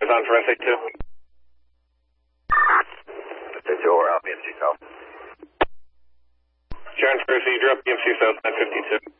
on for SA2. SA2 or out BMC South. Sharon Spruce, you drop BMC South 952.